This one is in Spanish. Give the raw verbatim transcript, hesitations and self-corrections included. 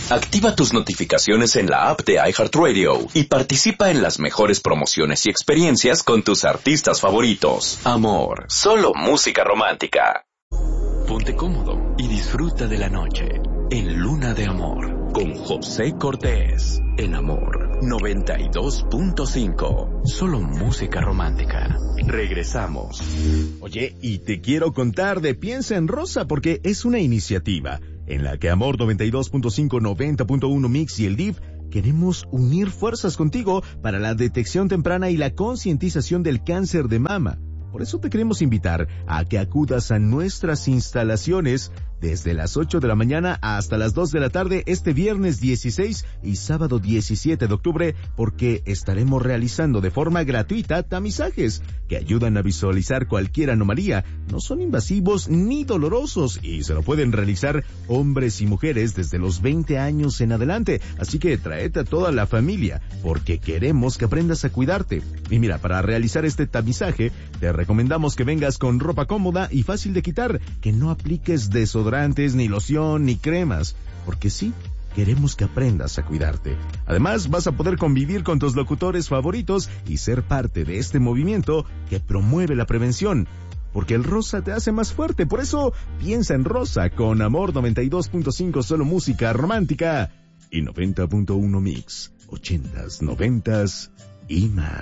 Activa tus notificaciones en la app de iHeartRadio y participa en las mejores promociones y experiencias con tus artistas favoritos. Amor, solo música romántica. Ponte cómodo y disfruta de la noche en Luna de Amor con José Cortés. En Amor noventa y dos punto cinco. Solo música romántica. Regresamos. Oye, y te quiero contar de Piensa en Rosa porque es una iniciativa en la que Amor noventa y dos punto cinco, noventa punto uno Mix y el D I F queremos unir fuerzas contigo para la detección temprana y la concientización del cáncer de mama. Por eso te queremos invitar a que acudas a nuestras instalaciones desde las ocho de la mañana hasta las dos de la tarde este viernes dieciséis y sábado diecisiete de octubre, porque estaremos realizando de forma gratuita tamizajes que ayudan a visualizar cualquier anomalía. No son invasivos ni dolorosos y se lo pueden realizar hombres y mujeres desde los veinte años en adelante. Así que tráete a toda la familia porque queremos que aprendas a cuidarte. Y mira, para realizar este tamizaje te recomendamos que vengas con ropa cómoda y fácil de quitar, que no apliques desodorantes, ni loción, ni cremas, porque sí, queremos que aprendas a cuidarte. Además, vas a poder convivir con tus locutores favoritos y ser parte de este movimiento que promueve la prevención, porque el rosa te hace más fuerte. Por eso, piensa en Rosa con Amor noventa y dos punto cinco, solo música romántica, y noventa punto uno Mix, ochentas, noventas y más.